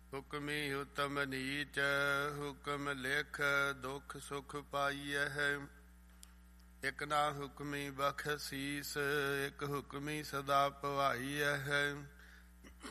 ਹੁਕਮੀ ਹੁਤਮ ਨੀਚ, ਹੁਕਮ ਲਿਖ ਦੁਖ ਸੁਖ ਪਾਈਐ ਹੈ। ਇਕ ਨਾ ਹੁਕਮੀ ਬਖਸ਼ੀਸ, ਇਕ ਹੁਕਮੀ ਸਦਾ ਭਵਾਈਐ ਹੈ।